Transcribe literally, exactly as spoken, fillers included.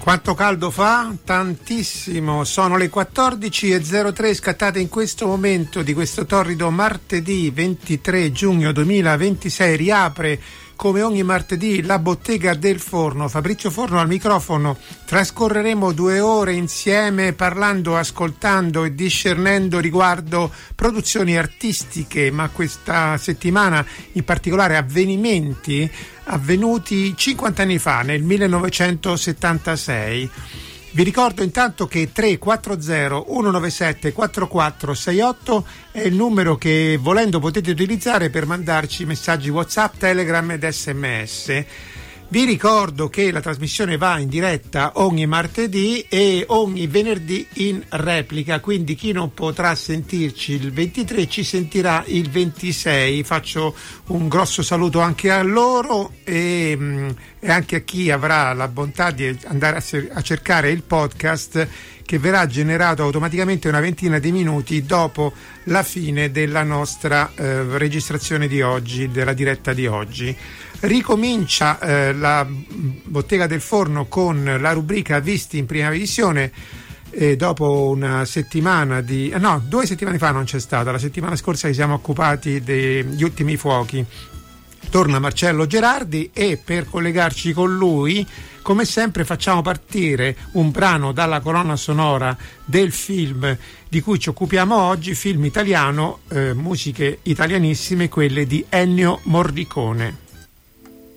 Quanto caldo fa? Tantissimo. Sono le quattordici e zero tre scattate in questo momento di questo torrido martedì ventitré giugno duemilaventisei. Riapre come ogni martedì la bottega del forno. Fabrizio Forno al microfono. Trascorreremo due ore insieme parlando, ascoltando e discernendo riguardo produzioni artistiche, ma questa settimana in particolare avvenimenti avvenuti cinquanta anni fa, nel millenovecentosettantasei. Vi ricordo intanto che tre quattro zero uno nove sette quattro quattro sei otto è il numero che, volendo, potete utilizzare per mandarci messaggi WhatsApp, Telegram ed sms. Vi ricordo che la trasmissione va in diretta ogni martedì e ogni venerdì in replica, quindi chi non potrà sentirci il ventitré ci sentirà il ventisei. Faccio un grosso saluto anche a loro e, e anche a chi avrà la bontà di andare a, a cercare il podcast, che verrà generato automaticamente una ventina di minuti dopo la fine della nostra eh, registrazione di oggi, della diretta di oggi. Ricomincia eh, la bottega del forno con la rubrica Visti in prima visione. E dopo una settimana di no, due settimane fa non c'è stata, la settimana scorsa ci siamo occupati degli ultimi fuochi. Torna Marcello Gerardi e per collegarci con lui, come sempre, facciamo partire un brano dalla colonna sonora del film di cui ci occupiamo oggi, film italiano, eh, musiche italianissime, quelle di Ennio Morricone.